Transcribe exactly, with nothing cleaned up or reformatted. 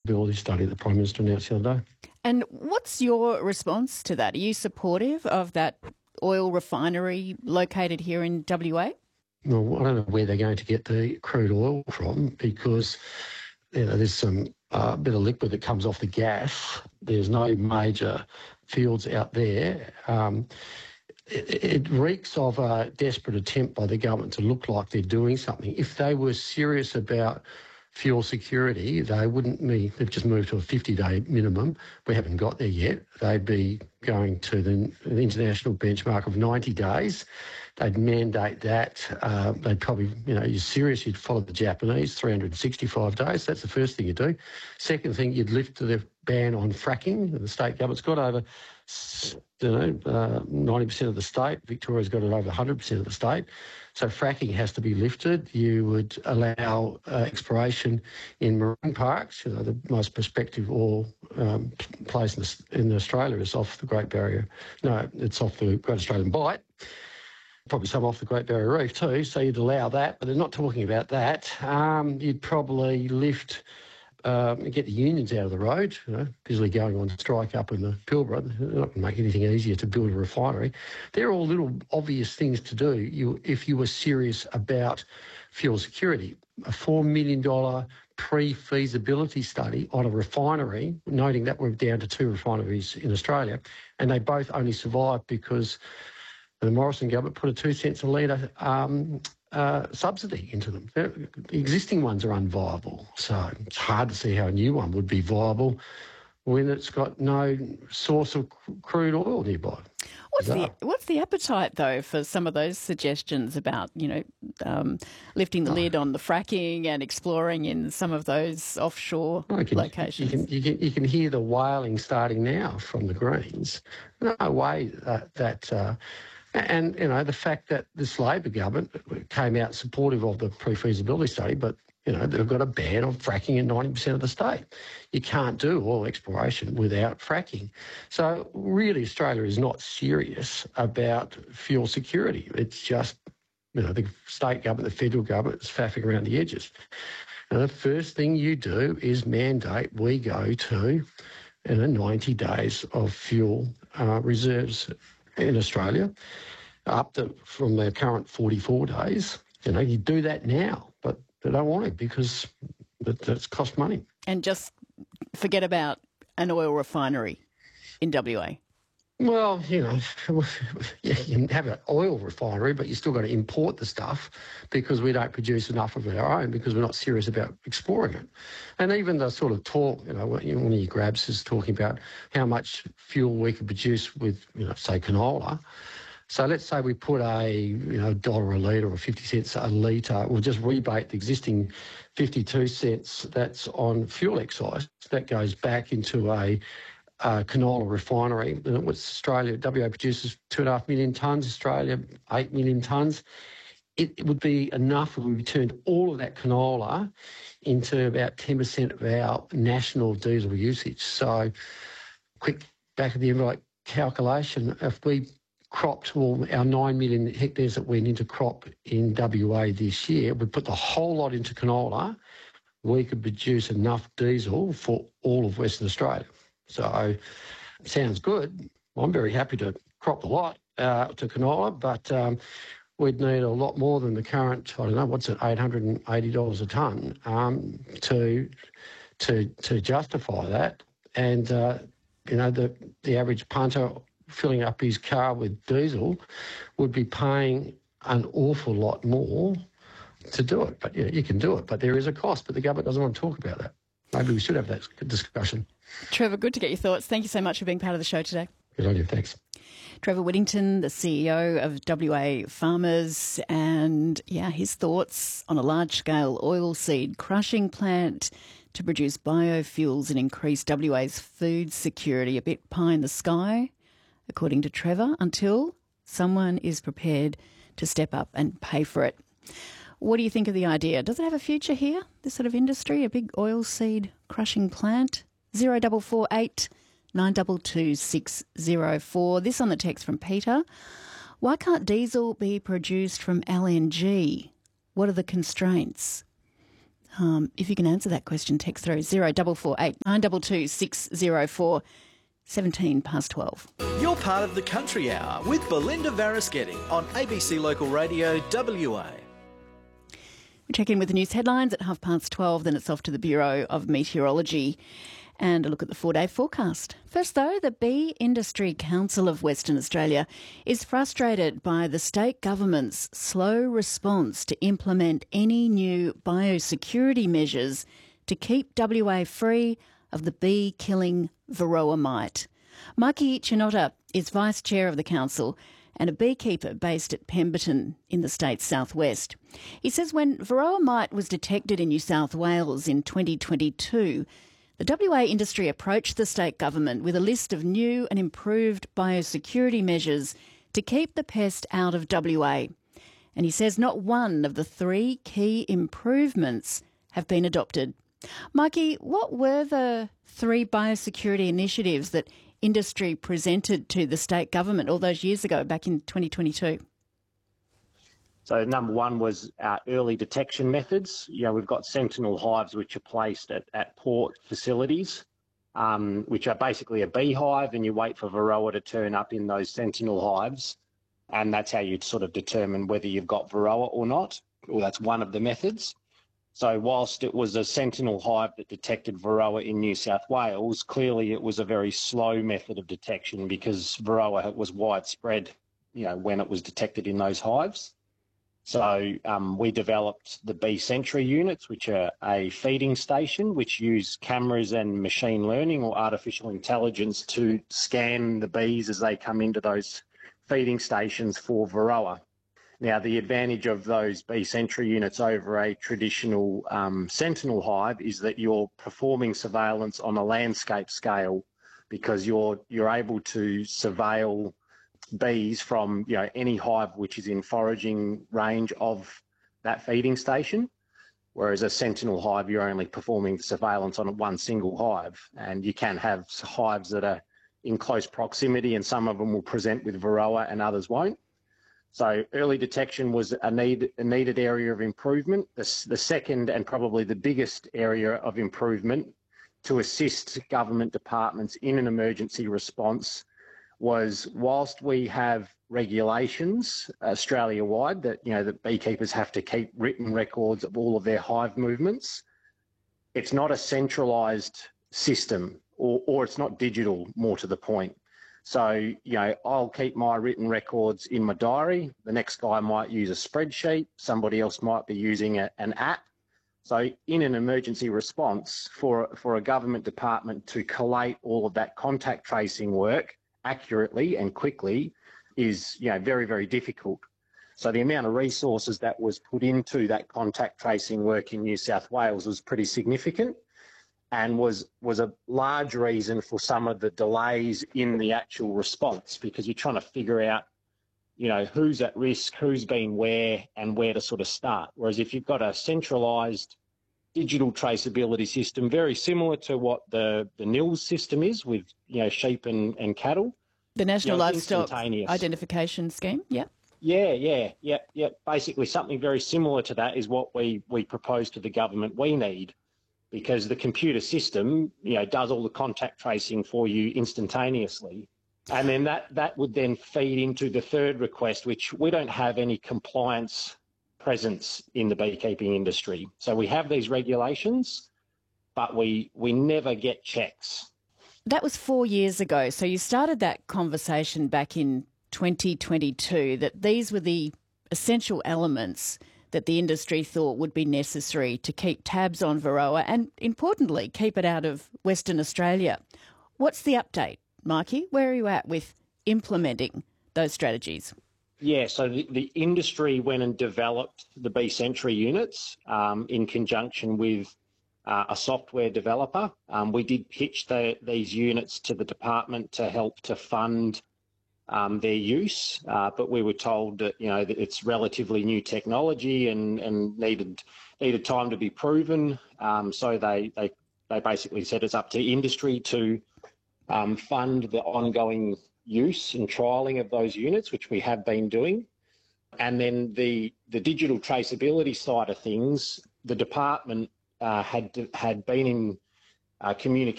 pre-feasibility study the Prime Minister announced the other day. And what's your response to that? Are you supportive of that oil refinery located here in W A? Well, I don't know where they're going to get the crude oil from, because you know, there's some uh, bit of liquid that comes off the gas. There's no major fields out there. Um, it, it reeks of a desperate attempt by the government to look like they're doing something. If they were serious about fuel security, they wouldn't be, they've just moved to a fifty-day minimum. We haven't got there yet. They'd be going to the, the international benchmark of ninety days. They'd mandate that. Uh, they'd probably, you know, you're serious, you'd follow the Japanese, three hundred sixty-five days. That's the first thing you do. Second thing, you'd lift the ban on fracking. The state government's got over, you know, uh, ninety percent of the state. Victoria's got it over one hundred percent of the state. So fracking has to be lifted. You would allow uh, exploration in marine parks. You know, the most prospective oil um, place in, the, in Australia is off the Great Barrier. No, it's off the Great Australian Bight. Probably some off the Great Barrier Reef too, so you'd allow that, but they're not talking about that. Um, you'd probably lift, um, get the unions out of the road, you know, busily going on strike up in the Pilbara. They're not going to make anything easier to build a refinery. They're all little obvious things to do you, if you were serious about fuel security. A four million dollars pre-feasibility study on a refinery, noting that we're down to two refineries in Australia, and they both only survived because the Morrison government put a two cents a litre um, uh, subsidy into them. The existing ones are unviable, so it's hard to see how a new one would be viable when it's got no source of crude oil nearby. What's the, what's the appetite, though, for some of those suggestions about, you know, um, lifting the oh. lid on the fracking and exploring in some of those offshore well, you can, locations? You can, you, can, you can hear the wailing starting now from the Greens. No way that... that uh, And, you know, the fact that this Labor government came out supportive of the pre-feasibility study, but, you know, they've got a ban on fracking in ninety percent of the state. You can't do oil exploration without fracking. So really Australia is not serious about fuel security. It's just, you know, the state government, the federal government is faffing around the edges. And the first thing you do is mandate we go to, you know, ninety days of fuel uh, reserves in Australia, up to from their current forty-four days. You know, you do that now, but they don't want it because that, that's cost money. And just forget about an oil refinery in W A. Well, you know, yeah, you can have an oil refinery, but you still got to import the stuff because we don't produce enough of our own because we're not serious about exploring it. And even the sort of talk, you know, one of your grabs is talking about how much fuel we could produce with, you know, say canola. So let's say we put a, you know, dollar a litre or fifty cents a litre. We'll just rebate the existing fifty-two cents that's on fuel excise. That goes back into a Uh, canola refinery. What's Australia? W A produces two and a half million tonnes. Australia eight million tonnes. It, it would be enough if we turned all of that canola into about ten percent of our national diesel usage. So, quick back of the envelope calculation: if we cropped all our nine million hectares that went into crop in W A this year, we put the whole lot into canola, we could produce enough diesel for all of Western Australia. So, sounds good. I'm very happy to crop a lot uh, to canola, but um, we'd need a lot more than the current, I don't know, what's it, eight hundred eighty dollars a tonne um, to, to, to justify that. And, uh, you know, the, the average punter filling up his car with diesel would be paying an awful lot more to do it. But, yeah, you can do it, but there is a cost, but the government doesn't want to talk about that. Maybe we should have that discussion. Trevor, good to get your thoughts. Thank you so much for being part of the show today. Good on you, thanks. Trevor Whittington, the C E O of W A Farmers, and, yeah, his thoughts on a large-scale oilseed crushing plant to produce biofuels and increase W A's food security. A bit pie in the sky, according to Trevor, until someone is prepared to step up and pay for it. What do you think of the idea? Does it have a future here, this sort of industry, a big oilseed crushing plant? zero four four eight nine two two six zero four. This on the text from Peter. Why can't diesel be produced from L N G? What are the constraints? Um, if you can answer that question, text through zero four four eight nine two two six zero four, seventeen past twelve. You're part of the Country Hour with Belinda Varaschetti on A B C Local Radio W A. We check in with the news headlines at half past twelve, then it's off to the Bureau of Meteorology and a look at the four-day forecast. First, though, the Bee Industry Council of Western Australia is frustrated by the state government's slow response to implement any new biosecurity measures to keep W A free of the bee-killing varroa mite. Maki Chinotta is Vice Chair of the Council and a beekeeper based at Pemberton in the state's southwest. He says when varroa mite was detected in New South Wales in twenty twenty-two, the W A industry approached the state government with a list of new and improved biosecurity measures to keep the pest out of W A. And he says not one of the three key improvements have been adopted. Mikey, what were the three biosecurity initiatives that industry presented to the state government all those years ago, back in twenty twenty-two? So number one was our early detection methods. You know, we've got sentinel hives which are placed at, at port facilities, um, which are basically a beehive, and you wait for varroa to turn up in those sentinel hives, and that's how you sort of determine whether you've got varroa or not. Well, that's one of the methods. So whilst it was a sentinel hive that detected varroa in New South Wales, clearly it was a very slow method of detection because varroa was widespread, you know, when it was detected in those hives. So um, we developed the Bee Sentry units, which are a feeding station, which use cameras and machine learning or artificial intelligence to scan the bees as they come into those feeding stations for varroa. Now, the advantage of those Bee Sentry units over a traditional um, sentinel hive is that you're performing surveillance on a landscape scale because you're you're able to surveil bees from, you know, any hive which is in foraging range of that feeding station, whereas a sentinel hive, you're only performing surveillance on one single hive, and you can have hives that are in close proximity and some of them will present with varroa and others won't. So early detection was a, need, a needed area of improvement. The, the second and probably the biggest area of improvement to assist government departments in an emergency response was, whilst we have regulations Australia-wide that, you know, that beekeepers have to keep written records of all of their hive movements, it's not a centralised system, or, or it's not digital, more to the point. So, you know, I'll keep my written records in my diary. The next guy might use a spreadsheet. Somebody else might be using a, an app. So in an emergency response, for, for a government department to collate all of that contact tracing work accurately and quickly is, you know, very, very difficult. So the amount of resources that was put into that contact tracing work in New South Wales was pretty significant, and was was a large reason for some of the delays in the actual response, because you're trying to figure out, you know, who's at risk, who's been where, and where to sort of start. Whereas if you've got a centralised digital traceability system, very similar to what the, the N I L S system is with, you know, sheep and, and cattle. The National you know, Livestock Identification Scheme, yeah. Yeah, yeah, yeah, yeah. Basically something very similar to that is what we, we propose to the government we need, because the computer system, you know, does all the contact tracing for you instantaneously. And then that, that would then feed into the third request, which we don't have any compliance presence in the beekeeping industry. So we have these regulations, but we we never get checks. That was four years ago. So you started that conversation back in twenty twenty-two, that these were the essential elements that the industry thought would be necessary to keep tabs on varroa and, importantly, keep it out of Western Australia. What's the update, Mikey? Where are you at with implementing those strategies? Yeah, so the, the industry went and developed the Bee Sentry units um, in conjunction with uh, a software developer. Um, we did pitch the, these units to the department to help to fund um, their use, uh, but we were told that, you know, that it's relatively new technology and, and needed needed time to be proven. Um, so they, they they basically said it's up to industry to um, fund the ongoing use and trialling of those units, which we have been doing. And then the the digital traceability side of things, the department uh, had had been in uh, communication